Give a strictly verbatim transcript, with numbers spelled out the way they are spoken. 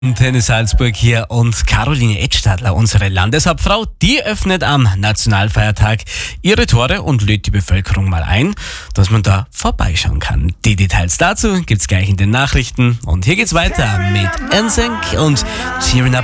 Tennis Salzburg hier und Caroline Edstadler, unsere Landeshauptfrau, die öffnet am Nationalfeiertag ihre Tore und lädt die Bevölkerung mal ein, dass man da vorbeischauen kann. Die Details dazu gibt's gleich in den Nachrichten und hier geht's weiter mit N Sync und Tearing Up.